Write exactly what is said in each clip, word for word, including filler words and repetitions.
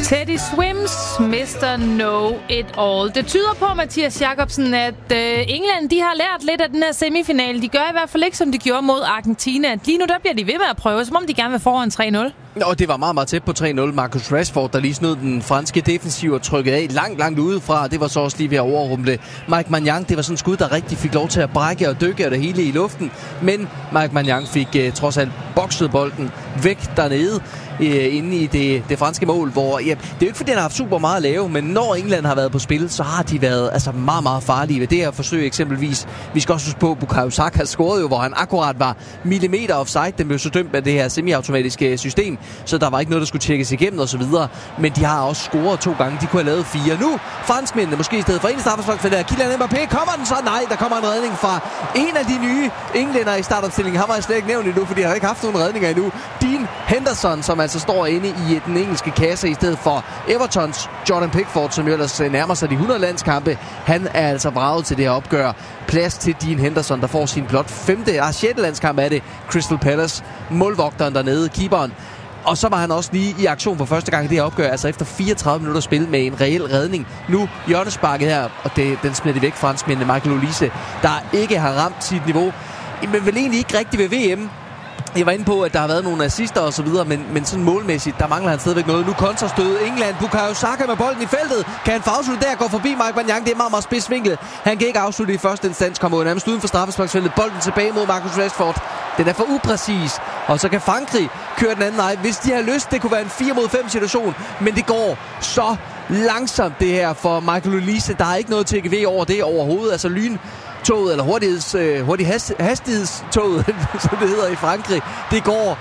Teddy Swims, mister Know It All. Det tyder på, Mathias Jakobsen, at øh, England de har lært lidt af den her semifinale. De gør i hvert fald ikke, som de gjorde mod Argentina. Lige nu der bliver de ved med at prøve, som om de gerne vil foran tre nul. Og det var meget, meget tæt på tre nul. Marcus Rashford, der lige snød den franske defensiv og trykkede af langt, langt udefra. Det var så også lige ved at overrumle Mike Maignan. Det var sådan en skud, der rigtig fik lov til at brække og dykke og det hele i luften. Men Mike Maignan fik uh, trods alt bokset bolden væk dernede. Inde i det, det franske mål, hvor ja, det er jo ikke fordi, han har haft super meget at lave, men når England har været på spil, så har de været altså meget, meget farlige ved det her forsøg eksempelvis. Vi skal også huske på, at Bukayo Saka scorede jo, hvor han akkurat var millimeter offside. Den blev så dømt af det her semiautomatiske system, så der var ikke noget, der skulle tjekkes igennem og så videre. Men de har også scoret to gange. De kunne have lavet fire. Nu franskmændene måske i stedet for en straffespark for det her. Kylian Mbappé, kommer den så? Nej, der kommer en redning fra en af de nye englænder i startopstillingen. Han var slet ikke nævnt endnu, fordi han har ikke haft nogen redninger endnu. Dean Henderson, som altså står inde i den engelske kasse i stedet for Evertons Jordan Pickford, som jo ellers nærmer sig de hundrede landskampe. Han er altså vraget til det her opgør. Plads til Dean Henderson, der får sin blot femte og sjette landskamp af det. Crystal Palace, målvogteren dernede, keeperen. Og så var han også lige i aktion for første gang i det her opgør, altså efter fireogtredive minutter spil med en reel redning. Nu hjørnesparket her, og det, den smider de væk franskmændene. Michael Olise, der ikke har ramt sit niveau, men vel egentlig ikke rigtig ved V M. Jeg var inde på, at der har været nogle assister og så videre, men, men sådan målmæssigt, der mangler han stadigvæk noget. Nu kontrastød England. Bukayo Saka med bolden i feltet. Kan han få afsluttet der? Går forbi Mike Maignan. Det er meget, meget spidsvinklet. Han kan ikke afslutte i første instans. Kommer jo nærmest uden for straffesparksfeltet. Bolden tilbage mod Marcus Rashford. Den er for upræcis. Og så kan Frankrig køre den anden vej. Hvis de har lyst, det kunne være en fire mod fem situation. Men det går så langsomt det her for Michael Olise. Der er ikke noget T G V over det overhovedet. Altså lyn toget, eller hurtigheds, øh, hurtig hast, hastighedstoget, som det hedder i Frankrig. Det går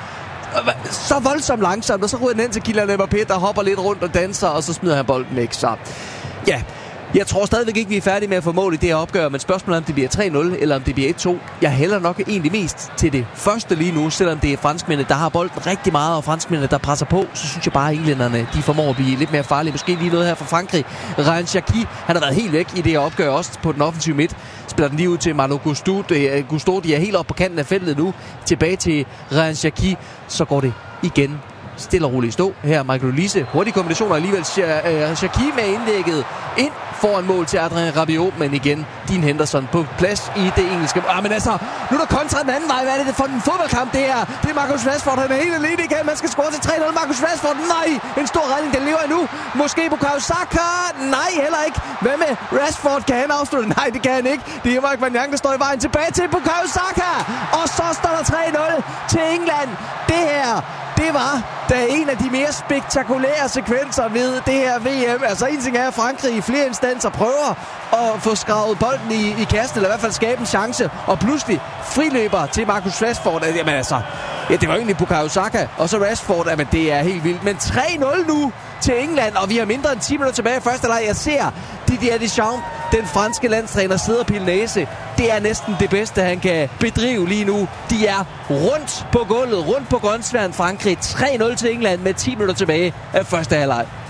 så voldsomt langsomt, og så ryger den hen til Kylian Mbappé, der hopper lidt rundt og danser, og så smider han bolden væk. Så ja, jeg tror stadigvæk ikke, vi er færdige med at få mål i det her opgør, men spørgsmålet er, om det bliver tre nul, eller om det bliver et to. Jeg hælder nok egentlig mest til det første lige nu, selvom det er franskmændene, der har bolden rigtig meget, og franskmændene, der presser på, så synes jeg bare, at englænderne, de formår at blive lidt mere farlige. Måske lige noget her fra Frankrig. Ryan Cherki, han har været helt væk i det her opgør, også på den offensive midt. Spiller den lige ud til Malo Gusto. Gusto, de er helt oppe på kanten af feltet nu. Tilbage til Ryan Cherki. Så går det igen stille og roligt stå. Her Michael Olise. Hurtige kombinationer alligevel. Cherki med indlægget ind foran mål til Adrien Rabiot, men igen Dean Henderson på plads i det engelske. Ah, men altså, nu er der kontra den anden vej. Hvad er det for en fodboldkamp, det her? Det er Marcus Rashford, han er helt alene igen. Man skal score til tre nul. Marcus Rashford, nej! En stor redning, den lever endnu. Måske Bukayo Saka, nej, heller ikke. Hvad med Rashford? Kan han afslutte? Nej, det kan han ikke. Det er Mike Maignan, der står i vejen tilbage til Bukayo Saka. Og så står der tre nul til England. Det her, det var da en af de mere spektakulære sekvenser ved det her V M. Altså en ting er, at Frankrig i flere instanser prøver at få skravet bolden i, i kassen, eller i hvert fald skabe en chance, og pludselig friløber til Marcus Rashford. Jamen altså, ja, det var egentlig Bukayo Saka, og så Rashford, jamen det er helt vildt. Men tre nul nu til England, og vi har mindre end ti minutter tilbage i første leg. Jeg ser Didier Deschamps, den franske landstræner, sidder og pille næse. Det er næsten det bedste, han kan bedrive lige nu. De er rundt på gulvet, rundt på grønsværen Frankrig. tre nul til England med ti minutter tilbage af første halvleg.